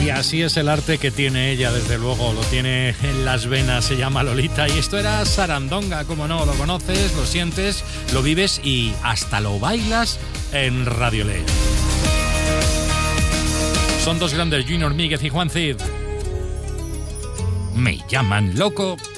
Y así es el arte que tiene ella, desde luego, lo tiene en las venas, se llama Lolita. Y esto era Sarandonga, como no, lo conoces, lo sientes, lo vives y hasta lo bailas en Radio Le. Son dos grandes, Junior Míguez y Juan Cid. Me llaman loco.